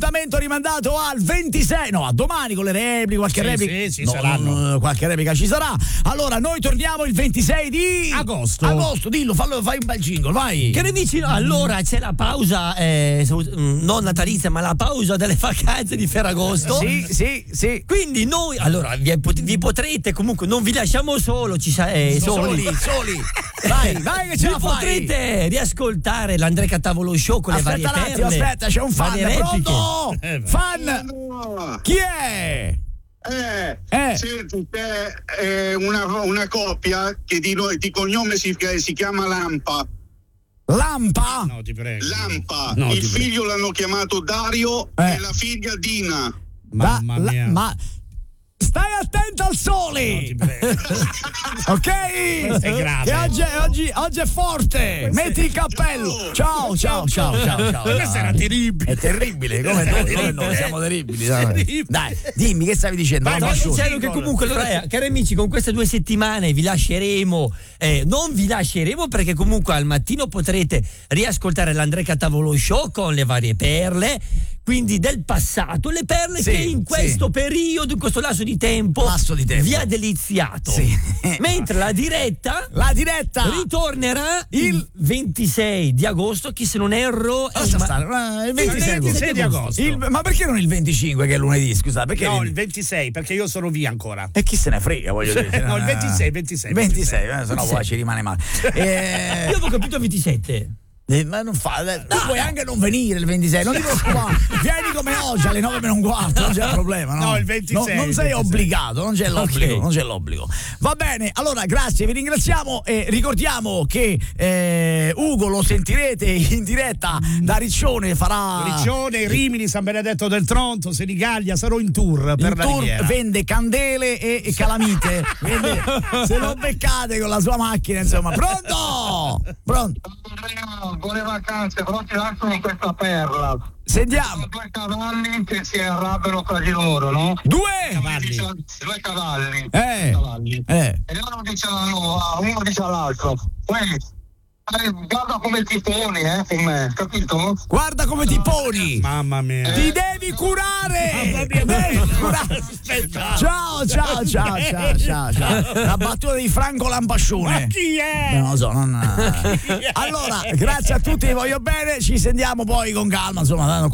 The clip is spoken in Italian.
appuntamento rimandato al 26, no, a domani con le repliche, qualche replica. Sì, saranno. Qualche replica ci sarà. Allora, noi torniamo il 26 di agosto, dillo, fai un bel jingle, vai. Cari amici, allora c'è la pausa, non natalizia, ma la pausa delle vacanze di Ferragosto. Sì. Quindi noi, allora, vi potrete, comunque, non vi lasciamo solo, soli. Vai che ce la fai. Potrete riascoltare l'Andrea Cattavolo Show con le varie perle. Aspetta, c'è un fan, pronto? Fan! No. Chi è? Senti, c'è una coppia che di cognome si chiama Lampa. Lampa? No, ti prego. Lampa. No, Il figlio l'hanno chiamato Dario e la figlia Dina. Mamma mia. Ma stai attento al sole! No, ti prego. Ok? È grave. Che oggi è forte! Metti il cappello! Ciao! Questo era terribile. È terribile, come noi siamo terribili. Dai, dimmi che stavi dicendo? Stavo dicendo che comunque, allora, cari amici, con queste 2 settimane vi lasceremo, non vi lasceremo perché comunque al mattino potrete riascoltare l'Andrea Cattavolo Show con le varie perle, quindi del passato, le perle che in questo periodo, in questo lasso di tempo vi ha deliziato. Mentre la diretta ritornerà il 26 di agosto, chi se non erro il 26 di agosto. Ma perché non il 25 che è lunedì, scusa? Perché no, il 26 perché io sono via ancora. E chi se ne frega, voglio dire. No, il 26, se no poi ci rimane male. Io avevo capito il 27. Ma non fa, puoi anche non venire il 26, non ti preoccupare, vieni come oggi alle 9:15, non c'è problema, no? No, il 26. Non sei 26. obbligato, non c'è l'obbligo, Okay. non c'è l'obbligo. Va bene, allora grazie, vi ringraziamo e ricordiamo che Ugo lo sentirete in diretta da Riccione, Riccione, Rimini, San Benedetto del Tronto, Senigallia, sarò in tour per la Riviera. Vende candele e calamite, quindi se lo beccate con la sua macchina, insomma. Pronto? Buone vacanze, però ti lasciano questa perla. Sentiamo. 2 cavalli che si arrabbiano tra di loro, no? 2 cavalli. 2 cavalli. cavalli. E uno dice all'altro: guarda come ti poni, con me, capito? Guarda come ti poni. Mamma mia. Ti devi curare. Aspetta. Ciao. La battuta di Franco Lampascione. Ma chi è? Non lo so, Allora, grazie a tutti, vi voglio bene, ci sentiamo poi con calma, insomma.